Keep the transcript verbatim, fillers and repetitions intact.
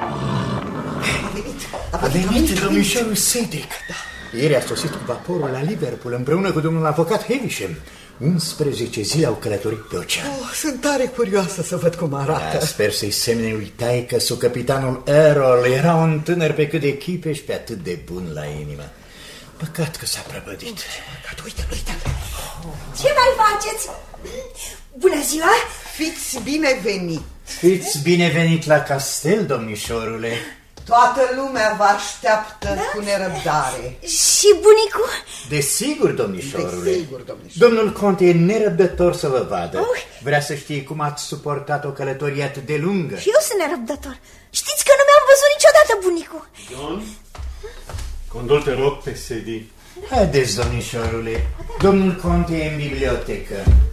A venit, a A venit, venit a venit domnișorul Sedic. Ieri a sosit cu vaporul la Liverpool împreună cu domnul avocat Havisham. unsprezece zile au călătorit pe ocean. Oh, sunt tare curioasă să văd cum arată. Da, sper să-i semne uitai că su capitanul Errol era un tânăr pe cât de chipe și pe atât de bun la inimă. Păcat că s-a prăbădit. Uite, uite. Ce mai faceți? Bună ziua! Fiți binevenit. Fiți binevenit la castel, domnișorule. Toată lumea vă așteaptă da? cu nerăbdare. Și bunicul? Desigur, domnișorule. Desigur, domnișorule. Domnul conte e nerăbdător să vă vadă. Uh. Vrea să știe cum ați suportat o călătorie atât de lungă. Și eu sunt nerăbdător. Știți că nu mi-am văzut niciodată bunicul. John, condul te rog pe sedii. Haideți, domnișorule. Domnul conte e în bibliotecă.